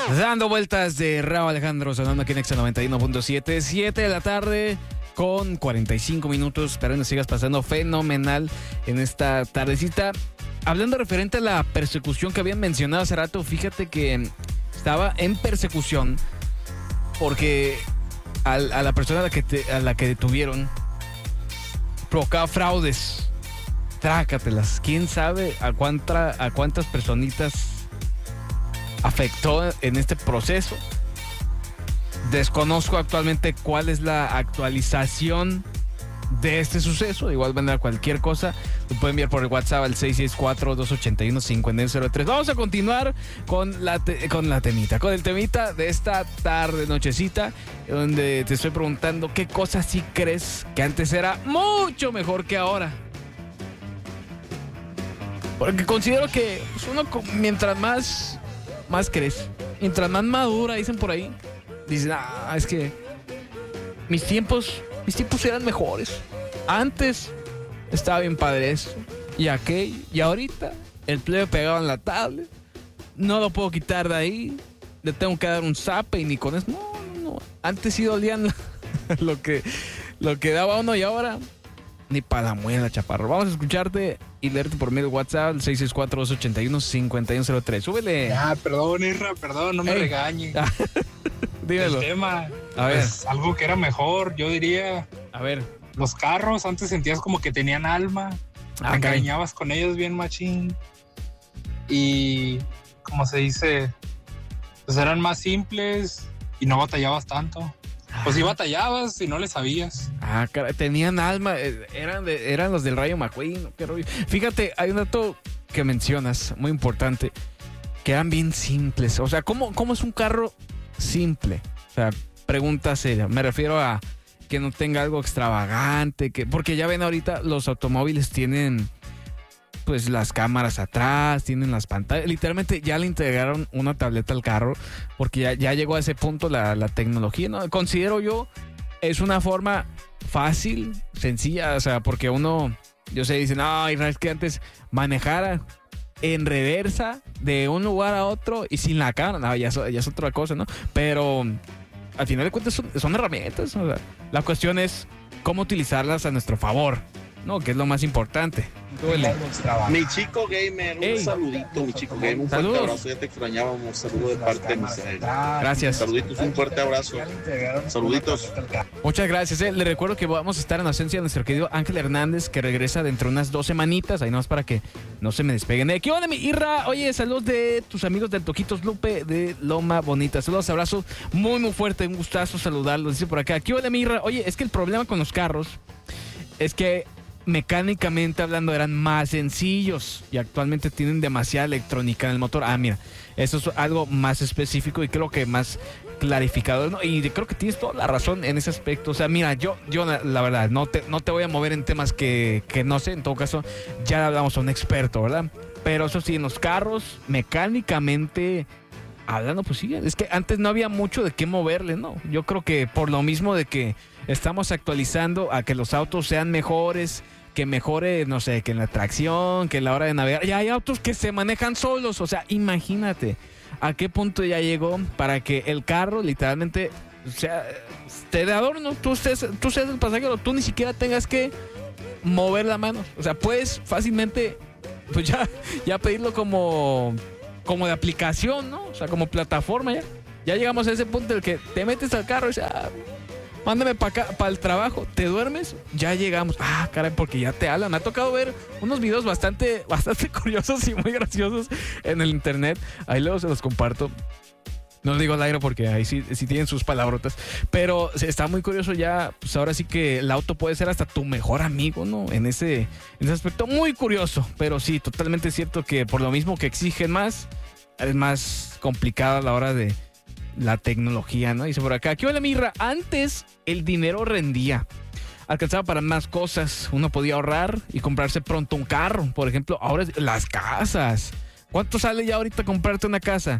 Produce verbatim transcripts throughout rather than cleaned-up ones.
Dando vueltas de Raúl Alejandro, sonando aquí en Exa noventa y uno punto siete, siete de la tarde con cuarenta y cinco minutos. Espero que sigas pasando fenomenal en esta tardecita. Hablando referente a la persecución que habían mencionado hace rato, fíjate que estaba en persecución porque a, a la persona a la que, te, a la que detuvieron provocaba fraudes. Trácatelas. ¿Quién sabe a, cuánta, a cuántas personitas afectó en este proceso? Desconozco actualmente cuál es la actualización de este suceso. De igual manera, cualquier cosa lo pueden enviar por el WhatsApp al seis seis cuatro, dos ocho uno, cinco cero cero tres. Vamos a continuar con la, te- con la temita, con el temita de esta tarde, nochecita, donde te estoy preguntando qué cosas sí crees que antes era mucho mejor que ahora. Porque considero que pues, uno mientras más, más crece, mientras más madura, dicen por ahí, dicen, ah, es que mis tiempos, mis tiempos eran mejores. Antes estaba bien padre eso y aquello, y ahorita el plebe pegado en la tablet, no lo puedo quitar de ahí, le tengo que dar un zape y ni con eso. No, no, no. Antes sí dolían lo que, lo que daba uno y ahora ni para la muela, chaparro. Vamos a escucharte y leerte por medio de WhatsApp, seis seis cuatro, dos ocho uno, cinco uno cero tres. Súbele. Ya, perdón, Isra, perdón, no me Ey. regañe. Dímelo. El tema, A ver. pues, algo que era mejor, yo diría, A ver. los carros, antes sentías como que tenían alma, Ah, te caray. encariñabas con ellos bien machín. Y, como se dice, pues eran más simples y no batallabas tanto. Pues sí batallabas y no le sabías. Ah, caray, tenían alma, eh, eran, de, eran los del Rayo McQueen, ¿no? Qué rollo. Fíjate, hay un dato que mencionas, muy importante, que eran bien simples. O sea, ¿cómo, cómo es un carro simple? O sea, pregunta seria. Me refiero a que no tenga algo extravagante, que porque ya ven ahorita los automóviles tienen pues las cámaras atrás, tienen las pantallas, literalmente ya le integraron una tableta al carro porque ya, ya llegó a ese punto la, la tecnología, ¿no? Considero yo es una forma fácil, sencilla, o sea, porque uno, yo sé, dicen, no, Israel, es que antes manejara en reversa de un lugar a otro y sin la cámara, no, ya, es- ya es otra cosa, ¿no? Pero al final de cuentas son, son herramientas, o sea, la cuestión es cómo utilizarlas a nuestro favor, ¿no? Que es lo más importante. Duele. Mi chico gamer, un Ey. saludito, mi chico gamer, un Saludos. fuerte abrazo, ya te extrañábamos, saludo de parte de Misael. Gracias. Saluditos, un fuerte abrazo. Saluditos. Muchas gracias. Eh. Le recuerdo que vamos a estar en ausencia de nuestro querido Ángel Hernández, que regresa dentro de unas dos semanitas. Ahí nomás para que no se me despeguen. Eh, ¿Qué onda, mi Irra? Oye, saludos de tus amigos del Toquitos Lupe de Loma Bonita. Saludos, abrazos muy, muy fuerte. Un gustazo saludarlos. Dice por acá. ¿Qué onda, mi Irra? Oye, es que el problema con los carros es que mecánicamente hablando eran más sencillos y actualmente tienen demasiada electrónica en el motor. Ah, mira, eso es algo más específico y creo que más clarificado, ¿no? Y creo que tienes toda la razón en ese aspecto. O sea, mira, yo, yo la, la verdad, no te, no te voy a mover en temas que, que no sé. En todo caso, ya hablamos a un experto, ¿verdad? Pero eso sí, en los carros, mecánicamente hablando, pues sí, es que antes no había mucho de qué moverle, ¿no? Yo creo que por lo mismo de que estamos actualizando a que los autos sean mejores, que mejore, no sé, que en la tracción, que en la hora de navegar. Ya hay autos que se manejan solos, o sea, imagínate a qué punto ya llegó para que el carro literalmente, o sea, te de adorno, tú seas, tú seas el pasajero, tú ni siquiera tengas que mover la mano. O sea, puedes fácilmente, pues ya, ya pedirlo como, como de aplicación, ¿no? O sea, como plataforma ya. Ya llegamos a ese punto en el que te metes al carro y dices, ah, mándame para acá, para el trabajo, te duermes, ya llegamos. Ah, caray, porque ya te hablan. Me ha tocado ver unos videos bastante, bastante curiosos y muy graciosos en el internet. Ahí luego se los comparto. No lo digo al aire porque ahí sí, sí tienen sus palabrotas. Pero está muy curioso ya, pues ahora sí que el auto puede ser hasta tu mejor amigo, ¿no? En ese, en ese aspecto muy curioso. Pero sí, totalmente cierto que por lo mismo que exigen más, es más complicada a la hora de la tecnología, ¿no? Dice por acá, ¿qué hola, Mirra? Antes el dinero rendía. Alcanzaba para más cosas. Uno podía ahorrar y comprarse pronto un carro. Por ejemplo, ahora es- las casas. ¿Cuánto sale ya ahorita comprarte una casa?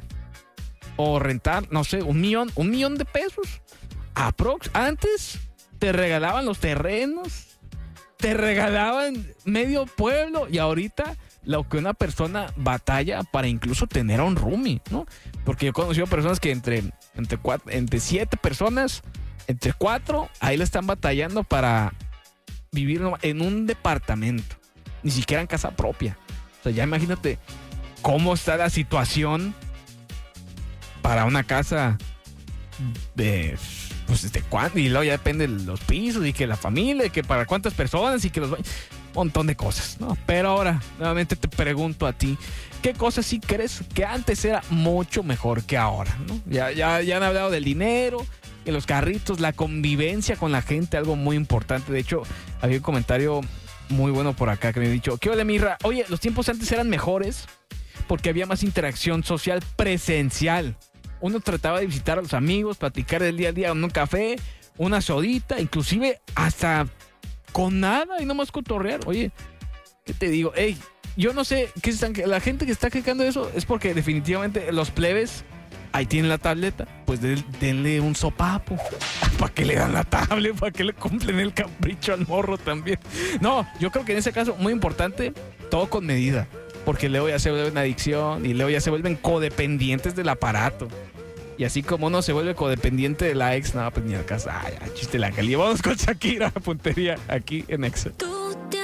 O rentar, no sé, un millón, un millón de pesos. Aprox. Antes te regalaban los terrenos, te regalaban medio pueblo y ahorita lo que una persona batalla para incluso tener a un roomie, ¿no? Porque yo he conocido personas que entre, entre, cuatro, entre siete personas, entre cuatro, ahí le están batallando para vivir en un departamento, ni siquiera en casa propia. O sea, ya imagínate cómo está la situación para una casa de, pues, de cuánto, y luego ya depende de los pisos y que la familia, y que para cuántas personas y que los un montón de cosas, ¿no? Pero ahora, nuevamente te pregunto a ti, ¿qué cosas sí crees que antes era mucho mejor que ahora, ¿no? Ya, ya, ya han hablado del dinero, de los carritos, la convivencia con la gente, algo muy importante. De hecho, había un comentario muy bueno por acá que me ha dicho, ¿qué ole, Mirra? Oye, los tiempos antes eran mejores porque había más interacción social presencial. Uno trataba de visitar a los amigos, platicar del día a día en un café, una sodita, inclusive hasta con nada y nomás cotorrear. Oye, ¿qué te digo? Ey, yo no sé, ¿qué están, la gente que está criticando eso es porque definitivamente los plebes ahí tienen la tableta, pues de, denle un sopapo. ¿Para qué le dan la tablet? ¿Para qué le cumplen el capricho al morro también? No, yo creo que en ese caso, muy importante, todo con medida. Porque luego ya se vuelve una adicción y luego ya se vuelven codependientes del aparato. Y así como uno se vuelve codependiente de la ex, no, pues ni al caso. Ay, chiste la Cali. Vamos con Shakira, puntería, aquí en Exa.